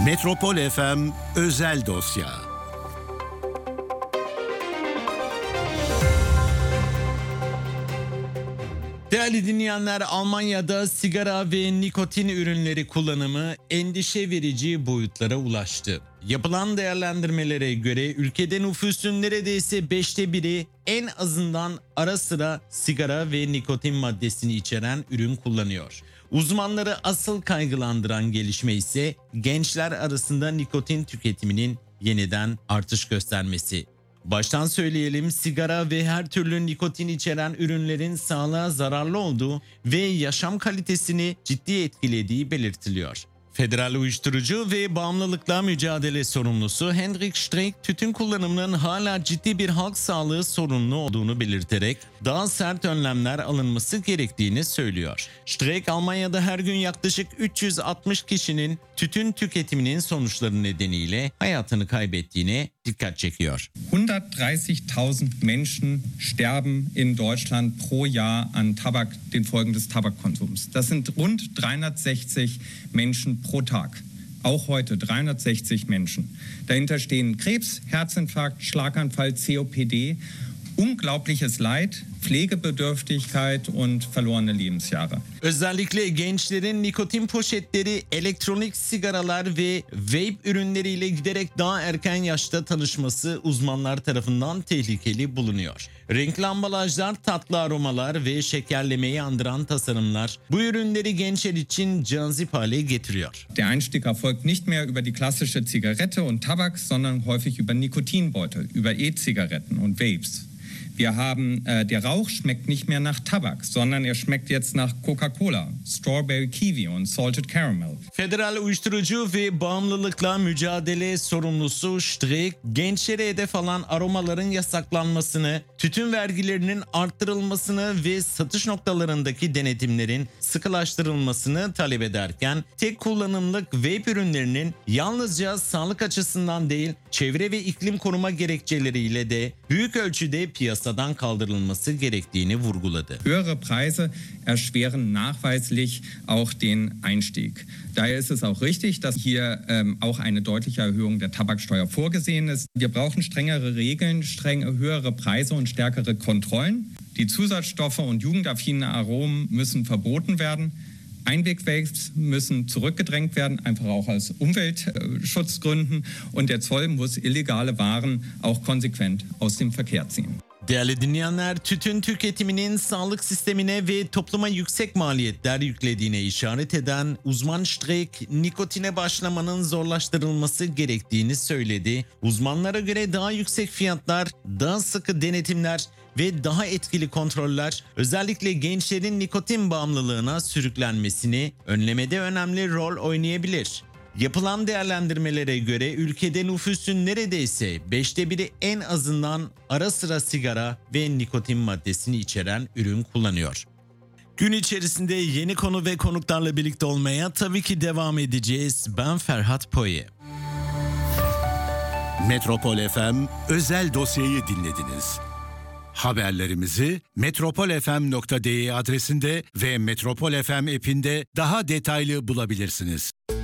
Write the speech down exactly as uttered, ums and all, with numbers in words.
Metropol F M Özel Dosya. Değerli dinleyenler, Almanya'da sigara ve nikotin ürünleri kullanımı endişe verici boyutlara ulaştı. Yapılan değerlendirmelere göre ülkede nüfusun neredeyse beşte biri en azından ara sıra sigara ve nikotin maddesini içeren ürün kullanıyor. Uzmanları asıl kaygılandıran gelişme ise gençler arasında nikotin tüketiminin yeniden artış göstermesi. Baştan söyleyelim, sigara ve her türlü nikotin içeren ürünlerin sağlığa zararlı olduğu ve yaşam kalitesini ciddi etkilediği belirtiliyor. Federal Uyuşturucu ve Bağımlılıkla Mücadele Sorumlusu Hendrik Streeck, tütün kullanımının hala ciddi bir halk sağlığı sorunu olduğunu belirterek daha sert önlemler alınması gerektiğini söylüyor. Streeck, Almanya'da her gün yaklaşık üç yüz altmış kişinin tütün tüketiminin sonuçları nedeniyle hayatını kaybettiğine dikkat çekiyor. hundertdreißigtausend Menschen sterben in Deutschland pro Jahr an Tabak, den Folgen des Tabakkonsums. Das sind rund dreihundertsechzig Menschen pro Tag. Auch heute dreihundertsechzig Menschen. Dahinter stehen Krebs, Herzinfarkt, Schlaganfall, C O P D, unglaubliches Leid, Pflegebedürftigkeit und verlorene Lebensjahre. Özellikle gençlerin nikotin poşetleri, elektronik sigaralar ve vape ürünleriyle giderek daha erken yaşta tanışması uzmanlar tarafından tehlikeli bulunuyor. Renkli ambalajlar, tatlı aromalar ve şekerlemeyi andıran tasarımlar bu ürünleri gençler için cazip hale getiriyor. Der Einstieg erfolgt nicht mehr über die klassische Zigarette und Tabak, sondern häufig über Nikotinbeutel, über E-Zigaretten und Vapes. Wir haben, äh, der Rauch schmeckt nicht mehr nach Tabak, sondern er schmeckt jetzt nach Coca-Cola, Strawberry Kiwi und Salted Caramel. Federal Uyuşturucu ve Bağımlılıkla Mücadele Sorumlusu Streeck, gençlere hedef alan aromaların yasaklanmasını, tütün vergilerinin arttırılmasını ve satış noktalarındaki denetimlerin sıkılaştırılmasını talep ederken, tek kullanımlık vape ürünlerinin yalnızca sağlık açısından değil, çevre ve iklim koruma gerekçeleriyle de büyük ölçüde piyasadan kaldırılması gerektiğini vurguladı. Höhere Preise erschweren nachweislich auch den Einstieg. Daher ist es auch richtig, dass hier ähm, auch eine deutliche Erhöhung der Tabaksteuer vorgesehen ist. Wir brauchen strengere Regeln, streng, höhere Preise und stärkere Kontrollen. Die Zusatzstoffe und jugendaffine Aromen müssen verboten werden. Einwegvapes müssen zurückgedrängt werden, einfach auch aus Umweltschutzgründen. Und der Zoll muss illegale Waren auch konsequent aus dem Verkehr ziehen. Değerli dinleyenler, tütün tüketiminin sağlık sistemine ve topluma yüksek maliyetler yüklediğine işaret eden uzman Streeck, nikotine başlamanın zorlaştırılması gerektiğini söyledi. Uzmanlara göre daha yüksek fiyatlar, daha sıkı denetimler ve daha etkili kontroller özellikle gençlerin nikotin bağımlılığına sürüklenmesini önlemede önemli rol oynayabilir. Yapılan değerlendirmelere göre ülkede nüfusun neredeyse beşte biri en azından ara sıra sigara ve nikotin maddesini içeren ürün kullanıyor. Gün içerisinde yeni konu ve konuklarla birlikte olmaya tabii ki devam edeceğiz. Ben Ferhat Poye. Metropol F M Özel Dosyayı dinlediniz. Haberlerimizi metropol f m nokta d e adresinde ve Metropol F M app'inde daha detaylı bulabilirsiniz.